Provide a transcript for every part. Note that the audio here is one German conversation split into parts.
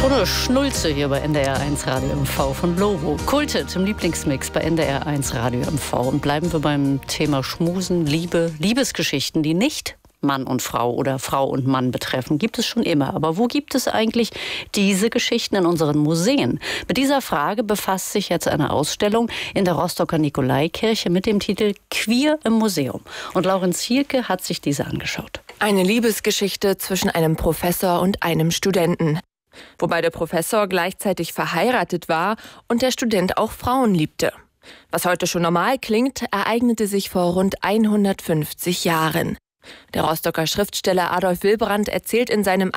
So eine Schnulze hier bei NDR1 Radio MV von Lobo. Kultet im Lieblingsmix bei NDR1 Radio MV. Und bleiben wir beim Thema Schmusen, Liebe, Liebesgeschichten, die nicht Mann und Frau oder Frau und Mann betreffen. Gibt es schon immer. Aber wo gibt es eigentlich diese Geschichten in unseren Museen? Mit dieser Frage befasst sich jetzt eine Ausstellung in der Rostocker Nikolaikirche mit dem Titel Queer im Museum. Und Laurenz Hielke hat sich diese angeschaut. Eine Liebesgeschichte zwischen einem Professor und einem Studenten. Wobei der Professor gleichzeitig verheiratet war und der Student auch Frauen liebte. Was heute schon normal klingt, ereignete sich vor rund 150 Jahren. Der Rostocker Schriftsteller Adolf Wilbrand erzählt in seinem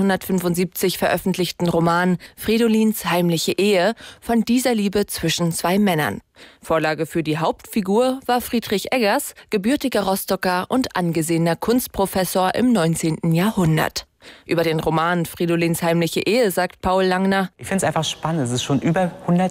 1875 veröffentlichten Roman Fridolins heimliche Ehe von dieser Liebe zwischen zwei Männern. Vorlage für die Hauptfigur war Friedrich Eggers, gebürtiger Rostocker und angesehener Kunstprofessor im 19. Jahrhundert. Über den Roman Fridolins heimliche Ehe sagt Paul Langner: Ich finde es einfach spannend. Es ist schon über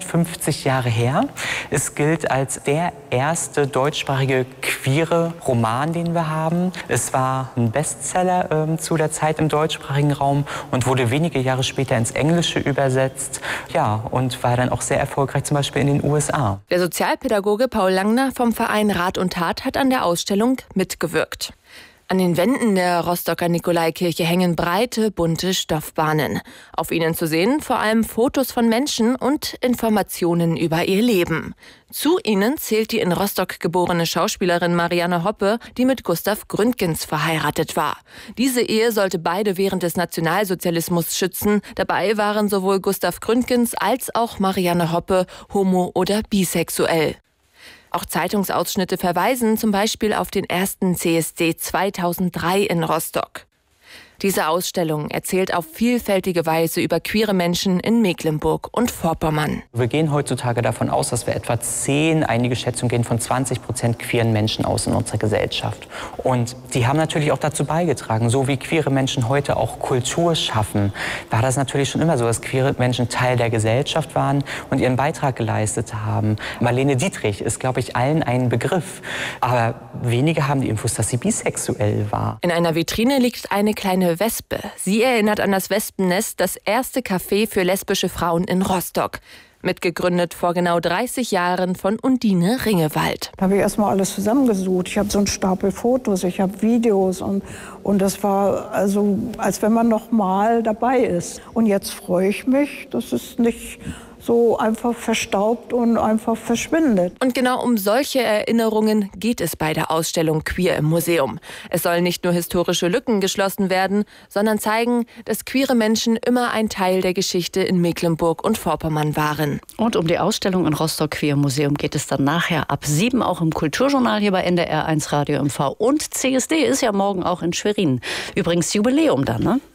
150 Jahre her. Es gilt als der erste deutschsprachige queere Roman, den wir haben. Es war ein Bestseller zu der Zeit im deutschsprachigen Raum und wurde wenige Jahre später ins Englische übersetzt. Ja, und war dann auch sehr erfolgreich, zum Beispiel in den USA. Der Sozialpädagoge Paul Langner vom Verein Rat und Tat hat an der Ausstellung mitgewirkt. An den Wänden der Rostocker Nikolaikirche hängen breite, bunte Stoffbahnen. Auf ihnen zu sehen vor allem Fotos von Menschen und Informationen über ihr Leben. Zu ihnen zählt die in Rostock geborene Schauspielerin Marianne Hoppe, die mit Gustav Gründgens verheiratet war. Diese Ehe sollte beide während des Nationalsozialismus schützen. Dabei waren sowohl Gustav Gründgens als auch Marianne Hoppe homo- oder bisexuell. Auch Zeitungsausschnitte verweisen zum Beispiel auf den ersten CSD 2003 in Rostock. Diese Ausstellung erzählt auf vielfältige Weise über queere Menschen in Mecklenburg und Vorpommern. Wir gehen heutzutage davon aus, dass wir etwa 10, einige Schätzungen gehen von 20% queeren Menschen aus in unserer Gesellschaft. Und die haben natürlich auch dazu beigetragen, so wie queere Menschen heute auch Kultur schaffen, war das natürlich schon immer so, dass queere Menschen Teil der Gesellschaft waren und ihren Beitrag geleistet haben. Marlene Dietrich ist, glaube ich, allen ein Begriff. Aber wenige haben die Infos, dass sie bisexuell war. In einer Vitrine liegt eine kleine Wespe. Sie erinnert an das Wespennest, das erste Café für lesbische Frauen in Rostock. Mitgegründet vor genau 30 Jahren von Undine Ringewald. Da habe ich erstmal alles zusammengesucht. Ich habe so einen Stapel Fotos, ich habe Videos und das war also, als wenn man noch mal dabei ist. Und jetzt freue ich mich, dass es nicht so einfach verstaubt und einfach verschwindet. Und genau um solche Erinnerungen geht es bei der Ausstellung Queer im Museum. Es sollen nicht nur historische Lücken geschlossen werden, sondern zeigen, dass queere Menschen immer ein Teil der Geschichte in Mecklenburg und Vorpommern waren. Und um die Ausstellung in Rostock Queer im Museum geht es dann nachher ab 7 auch im Kulturjournal hier bei NDR1 Radio MV. Und CSD ist ja morgen auch in Schwerin. Übrigens Jubiläum dann, ne?